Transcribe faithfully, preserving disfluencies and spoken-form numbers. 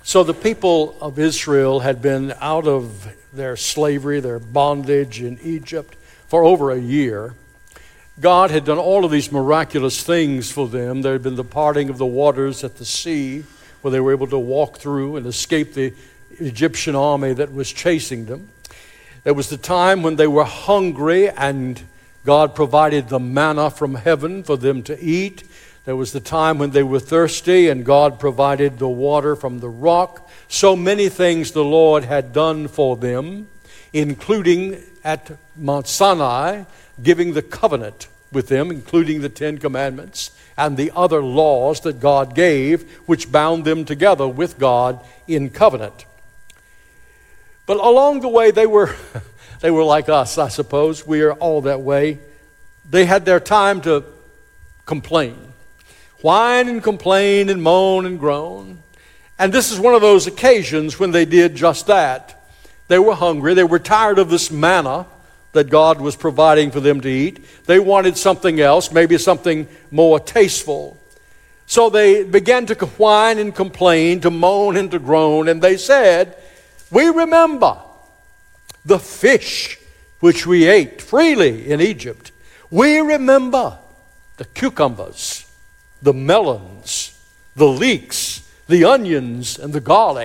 So the people of Israel had been out of their slavery, their bondage in Egypt for over a year. God had done all of these miraculous things for them. There had been the parting of the waters at the sea, where they were able to walk through and escape the Egyptian army that was chasing them. There was the time when they were hungry and God provided the manna from heaven for them to eat. There was the time when they were thirsty and God provided the water from the rock. So many things the Lord had done for them, including at Mount Sinai, giving the covenant with them, including the Ten Commandments and the other laws that God gave, which bound them together with God in covenant. But along the way, they were, they were like us, I suppose. We are all that way. They had their time to complain. Whine and complain and moan and groan. And this is one of those occasions when they did just that. They were hungry. They were tired of this manna that God was providing for them to eat. They wanted something else, maybe something more tasteful. So they began to whine and complain, to moan and to groan, and they said, "We remember the fish which we ate freely in Egypt. We remember the cucumbers, the melons, the leeks, the onions, and the garlic.